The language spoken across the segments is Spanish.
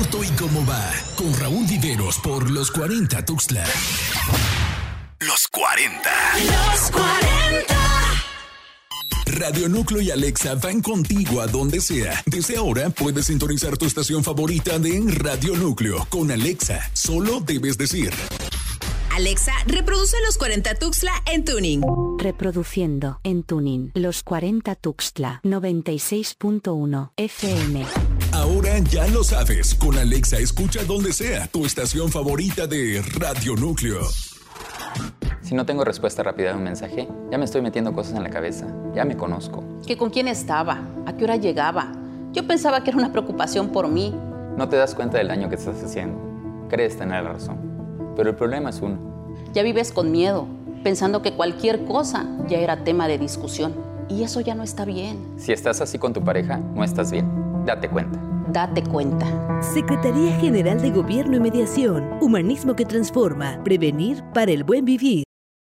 corto y cómo va, con Raúl Viveros por Los 40 Tuxtla. Los 40. Los 40. Radio Núcleo y Alexa van contigo a donde sea. Desde ahora puedes sintonizar tu estación favorita de Radio Núcleo. Con Alexa, solo debes decir: Alexa, reproduce Los 40 Tuxtla en tuning. Reproduciendo en tuning Los 40 Tuxtla 96.1 FM. Ahora ya lo sabes, con Alexa escucha donde sea tu estación favorita de Radio Núcleo. Si no tengo respuesta rápida de un mensaje, ya me estoy metiendo cosas en la cabeza, ya me conozco. ¿Que con quién estaba? ¿A qué hora llegaba? Yo pensaba que era una preocupación por mí. No te das cuenta del daño que estás haciendo. Crees tener la razón, pero el problema es uno. Ya vives con miedo, pensando que cualquier cosa ya era tema de discusión. Y eso ya no está bien. Si estás así con tu pareja, no estás bien. Date cuenta. Date cuenta. Secretaría General de Gobierno y Mediación. Humanismo que transforma. Prevenir para el buen vivir.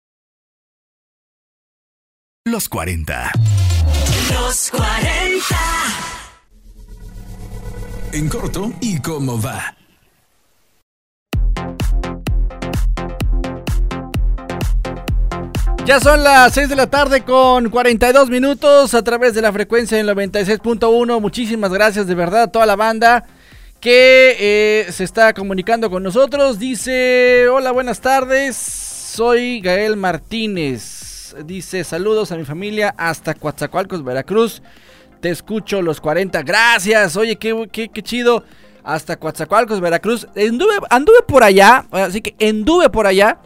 Los 40. Los 40. En corto y cómo va. Ya son las 6 de la tarde con 42 minutos a través de la frecuencia del 96.1. Muchísimas gracias de verdad a toda la banda que se está comunicando con nosotros. Dice: hola, buenas tardes, soy Gael Martínez. Dice: saludos a mi familia hasta Coatzacoalcos, Veracruz. Te escucho Los 40. Gracias. Oye, qué chido. Hasta Coatzacoalcos, Veracruz. Anduve por allá. Así que anduve por allá.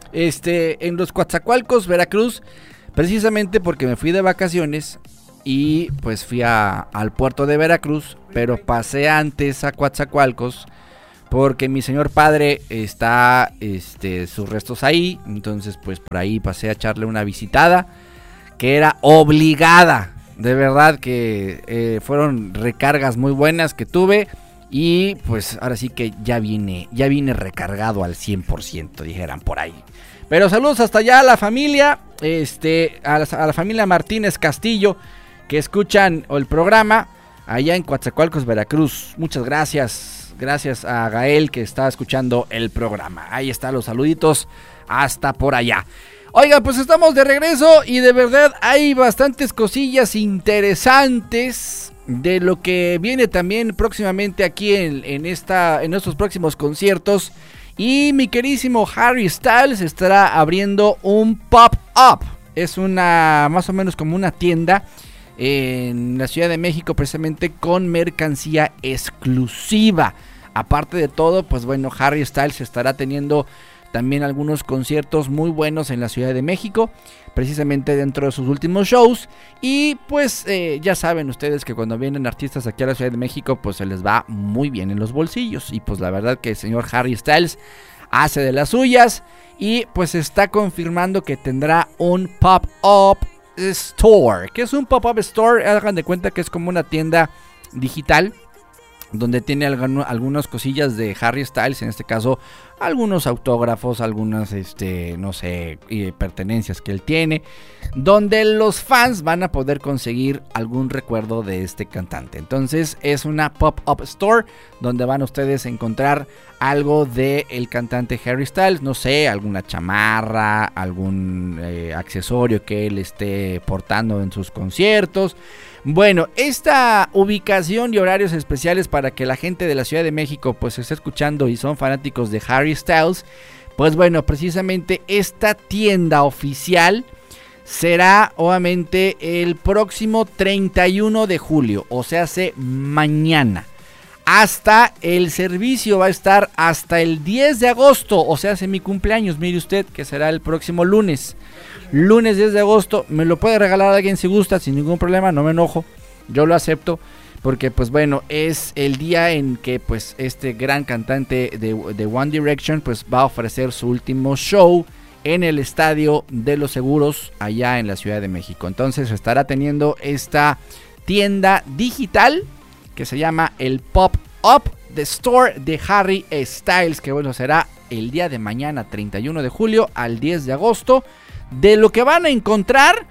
En los Coatzacoalcos, Veracruz. Precisamente porque me fui de vacaciones. Y pues fui al puerto de Veracruz. Pero pasé antes a Coatzacoalcos, porque mi señor padre está sus restos ahí. Entonces pues por ahí pasé a echarle una visitada, que era obligada. De verdad que fueron recargas muy buenas que tuve. Y pues ahora sí que ya vine recargado al 100%, dijeran por ahí. Pero saludos hasta allá a la familia, a la familia Martínez Castillo, que escuchan el programa allá en Coatzacoalcos, Veracruz. Muchas gracias. Gracias a Gael, que está escuchando el programa. Ahí están los saluditos hasta por allá. Oiga, pues estamos de regreso y de verdad hay bastantes cosillas interesantes de lo que viene también próximamente aquí en estos próximos conciertos. Y mi queridísimo Harry Styles estará abriendo un pop-up. Es más o menos como una tienda en la Ciudad de México, precisamente con mercancía exclusiva. Aparte de todo, pues bueno, Harry Styles estará teniendo también algunos conciertos muy buenos en la Ciudad de México, precisamente dentro de sus últimos shows. Y pues ya saben ustedes que cuando vienen artistas aquí a la Ciudad de México, pues se les va muy bien en los bolsillos. Y pues la verdad que el señor Harry Styles hace de las suyas. Y pues está confirmando que tendrá un pop-up store. ¿Qué es un pop-up store? Hagan de cuenta que es como una tienda digital, donde tiene algunas cosillas de Harry Styles, en este caso algunos autógrafos, algunas no sé, pertenencias que él tiene, donde los fans van a poder conseguir algún recuerdo de este cantante. Entonces es una pop-up store donde van ustedes a encontrar algo de el cantante Harry Styles, no sé, alguna chamarra, algún accesorio que él esté portando en sus conciertos. Bueno, esta ubicación y horarios especiales para que la gente de la Ciudad de México pues esté escuchando y son fanáticos de Harry Styles, pues bueno, precisamente esta tienda oficial será obviamente el próximo 31 de julio, o sea, mañana. Hasta el servicio va a estar hasta el 10 de agosto, o sea, hace mi cumpleaños, mire usted, que será el próximo lunes. Lunes 10 de agosto, me lo puede regalar a alguien si gusta, sin ningún problema, no me enojo, yo lo acepto, porque pues bueno, es el día en que pues este gran cantante de One Direction pues va a ofrecer su último show en el Estadio de los Seguros allá en la Ciudad de México. Entonces estará teniendo esta tienda digital que se llama el Pop-Up The Store de Harry Styles, que bueno, será el día de mañana 31 de julio al 10 de agosto. De lo que van a encontrar,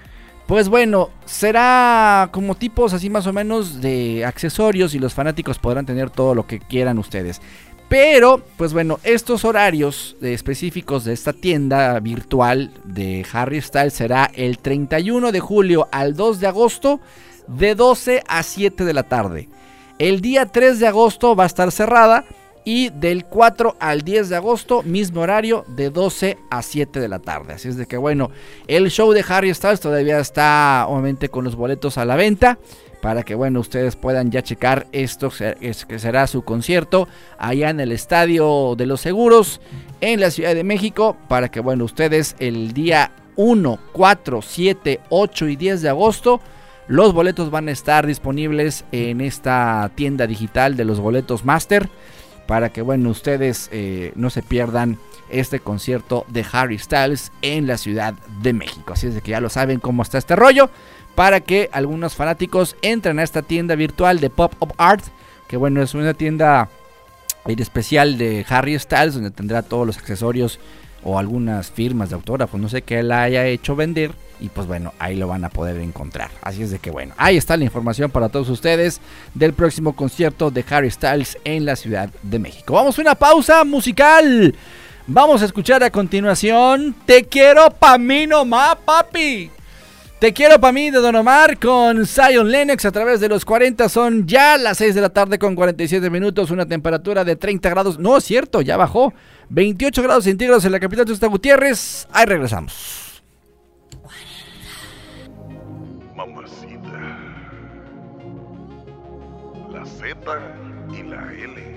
Pues bueno, será como tipos así más o menos de accesorios y los fanáticos podrán tener todo lo que quieran ustedes. Pero, pues bueno, estos horarios específicos de esta tienda virtual de Harry Styles será el 31 de julio al 2 de agosto de 12 a 7 de la tarde. El día 3 de agosto va a estar cerrada. Y del 4 al 10 de agosto, mismo horario, de 12 a 7 de la tarde. Así es de que bueno, el show de Harry Styles todavía está obviamente con los boletos a la venta. Para que bueno, ustedes puedan ya checar esto, que será su concierto allá en el Estadio de los Seguros, en la Ciudad de México. Para que bueno, ustedes el día 1, 4, 7, 8 y 10 de agosto... los boletos van a estar disponibles en esta tienda digital de los boletos Master. Para que bueno, ustedes no se pierdan este concierto de Harry Styles en la Ciudad de México. Así es de que ya lo saben cómo está este rollo. Para que algunos fanáticos entren a esta tienda virtual de Pop Up Art. Que bueno, es una tienda especial de Harry Styles, donde tendrá todos los accesorios o algunas firmas de autógrafos, no sé, qué él haya hecho vender. Y pues bueno, ahí lo van a poder encontrar. Así es de que bueno, ahí está la información para todos ustedes del próximo concierto de Harry Styles en la Ciudad de México. Vamos a una pausa musical. Vamos a escuchar a continuación Te quiero pa' mí nomás, papi. Te quiero pa' mí de Don Omar con Zion Lennox a través de los 40. Son ya las 6 de la tarde con 47 minutos. Una temperatura de 30 grados. No es cierto, ya bajó. 28 grados centígrados en la capital de Tuxtla Gutiérrez. Ahí regresamos. Mamacita, la Z y la L.